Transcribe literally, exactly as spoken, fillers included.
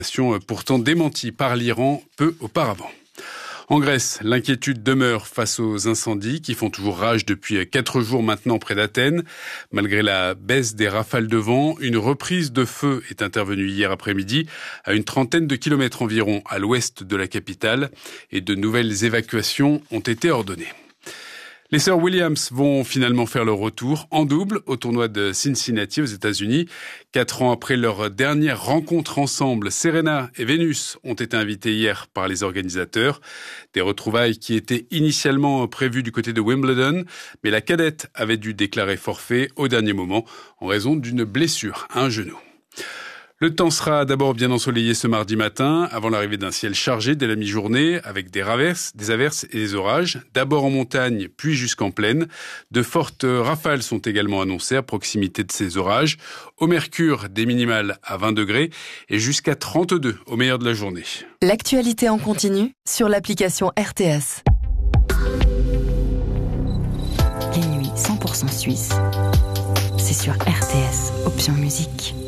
Pourtant démentie par l'Iran peu auparavant. En Grèce, l'inquiétude demeure face aux incendies qui font toujours rage depuis quatre jours maintenant près d'Athènes. Malgré la baisse des rafales de vent, une reprise de feu est intervenue hier après-midi à une trentaine de kilomètres environ à l'ouest de la capitale et de nouvelles évacuations ont été ordonnées. Les sœurs Williams vont finalement faire leur retour en double au tournoi de Cincinnati aux États-Unis. Quatre ans après leur dernière rencontre ensemble, Serena et Venus ont été invitées hier par les organisateurs. Des retrouvailles qui étaient initialement prévues du côté de Wimbledon, mais la cadette avait dû déclarer forfait au dernier moment en raison d'une blessure à un genou. Le temps sera d'abord bien ensoleillé ce mardi matin, avant l'arrivée d'un ciel chargé dès la mi-journée, avec des averses, des averses et des orages, d'abord en montagne, puis jusqu'en plaine. De fortes rafales sont également annoncées à proximité de ces orages. Au mercure, des minimales à vingt degrés et jusqu'à trente-deux au meilleur de la journée. L'actualité en continu sur l'application R T S. Les nuits cent pour cent suisses, c'est sur R T S, option musique.